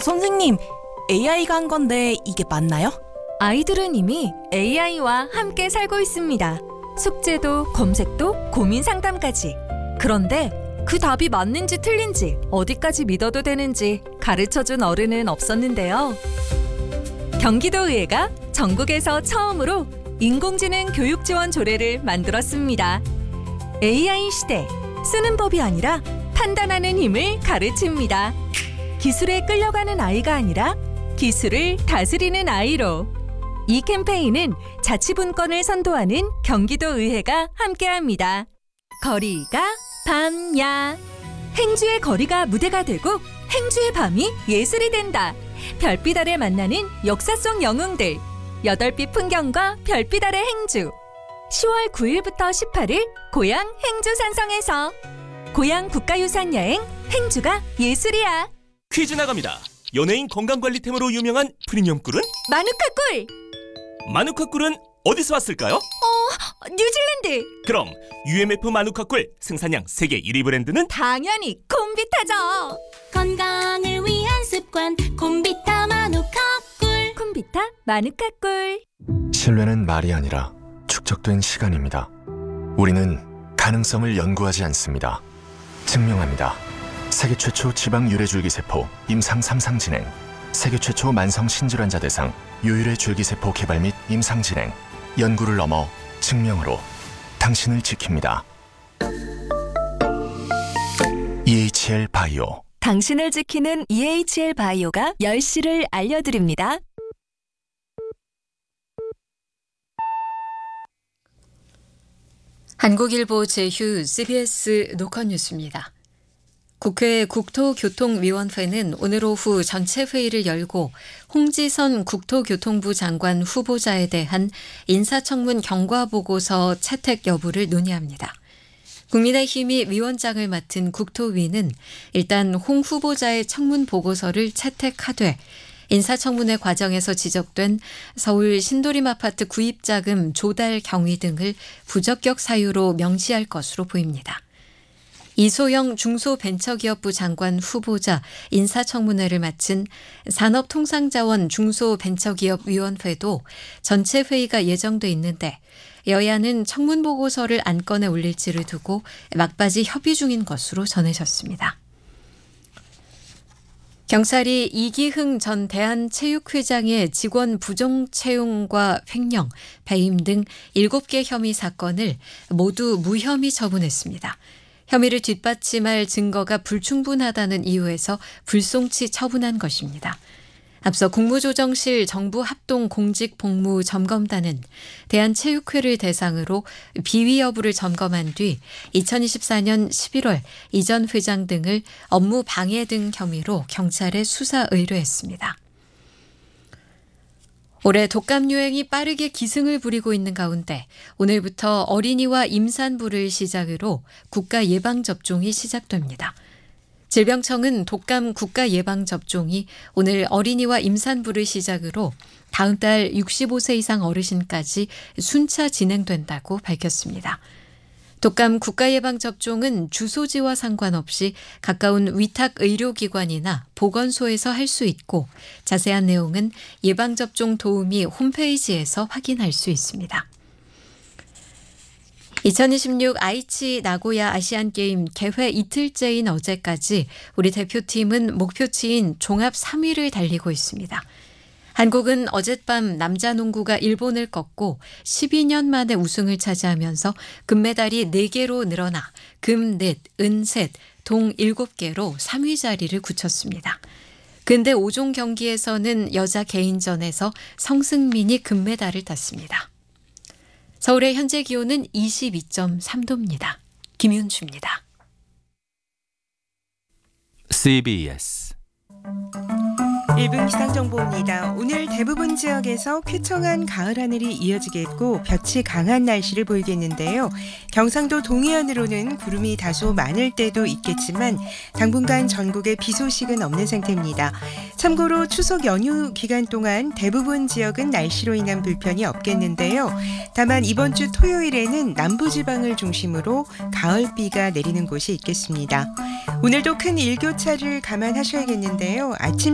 선생님, AI가 한 건데 이게 맞나요? 아이들은 이미 AI와 함께 살고 있습니다. 숙제도 검색도 고민 상담까지. 그런데 그 답이 맞는지 틀린지 어디까지 믿어도 되는지 가르쳐준 어른은 없었는데요. 경기도의회가 전국에서 처음으로 인공지능 교육 지원 조례를 만들었습니다. AI 시대, 쓰는 법이 아니라 판단하는 힘을 가르칩니다. 기술에 끌려가는 아이가 아니라 기술을 다스리는 아이로. 이 캠페인은 자치분권을 선도하는 경기도의회가 함께합니다. 거리가 밤야. 행주의 거리가 무대가 되고 행주의 밤이 예술이 된다. 별빛 아래 만나는 역사 속 영웅들. 8빛 풍경과 별빛 아래 행주. 10월 9일부터 18일 고향 행주 산성에서. 고향 국가유산 여행 행주가 예술이야. 퀴즈 나갑니다. 연예인 건강관리템으로 유명한 프리미엄 꿀은? 마누카 꿀. 마누카 꿀은 어디서 왔을까요? 뉴질랜드. 그럼 UMF 마누카 꿀 생산량 세계 1위 브랜드는? 당연히 콤비타죠. 건강을 위한 습관 콤비타 마누카 꿀. 콤비타 마누카 꿀. 신뢰는 말이 아니라 축적된 시간입니다. 우리는 가능성을 연구하지 않습니다. 증명합니다. 세계 최초 지방 유래줄기세포 임상 3상 진행, 세계 최초 만성 신질환자 대상 유일의 줄기세포 개발 및 임상 진행, 연구를 넘어 증명으로 당신을 지킵니다. EHL 바이오. 당신을 지키는 EHL 바이오가 10시를 알려드립니다. 한국일보 제휴 CBS 노컷뉴스입니다. 국회 국토교통위원회는 오늘 오후 전체 회의를 열고 홍지선 국토교통부 장관 후보자에 대한 인사청문 경과보고서 채택 여부를 논의합니다. 국민의힘이 위원장을 맡은 국토위는 일단 홍 후보자의 청문 보고서를 채택하되 인사청문회 과정에서 지적된 서울 신도림 아파트 구입자금 조달 경위 등을 부적격 사유로 명시할 것으로 보입니다. 이소영 중소벤처기업부 장관 후보자 인사청문회를 마친 산업통상자원 중소벤처기업위원회도 전체 회의가 예정돼 있는데 여야는 청문 보고서를 안건에 올릴지를 두고 막바지 협의 중인 것으로 전해졌습니다. 경찰이 이기흥 전 대한체육회장의 직원 부정 채용과 횡령, 배임 등 7개 혐의 사건을 모두 무혐의 처분했습니다. 혐의를 뒷받침할 증거가 불충분하다는 이유에서 불송치 처분한 것입니다. 앞서 국무조정실 정부합동공직복무점검단은 대한체육회를 대상으로 비위 여부를 점검한 뒤 2024년 11월 이전 회장 등을 업무 방해 등 혐의로 경찰에 수사 의뢰했습니다. 올해 독감 유행이 빠르게 기승을 부리고 있는 가운데 오늘부터 어린이와 임산부를 시작으로 국가 예방접종이 시작됩니다. 질병청은 독감 국가 예방접종이 오늘 어린이와 임산부를 시작으로 다음 달 65세 이상 어르신까지 순차 진행된다고 밝혔습니다. 독감 국가예방접종은 주소지와 상관없이 가까운 위탁 의료기관이나 보건소에서 할 수 있고 자세한 내용은 예방접종 도우미 홈페이지에서 확인할 수 있습니다. 2026 아이치 나고야 아시안게임 개회 이틀째인 어제까지 우리 대표팀은 목표치인 종합 3위를 달리고 있습니다. 한국은 어젯밤 남자 농구가 일본을 꺾고 12년 만에 우승을 차지하면서 금메달이 4개로 늘어나 금 4, 은 3, 동 7개로 3위 자리를 굳혔습니다. 근대 5종 경기에서는 여자 개인전에서 성승민이 금메달을 땄습니다. 서울의 현재 기온은 22.3도입니다. 김윤주입니다. CBS 1분 기상정보입니다. 오늘 대부분 지역에서 쾌청한 가을 하늘이 이어지겠고 볕이 강한 날씨를 보이겠는데요. 경상도 동해안으로는 구름이 다소 많을 때도 있겠지만 당분간 전국에 비 소식은 없는 상태입니다. 참고로 추석 연휴 기간 동안 대부분 지역은 날씨로 인한 불편이 없겠는데요. 다만 이번 주 토요일에는 남부지방을 중심으로 가을비가 내리는 곳이 있겠습니다. 오늘도 큰 일교차를 감안하셔야겠는데요. 아침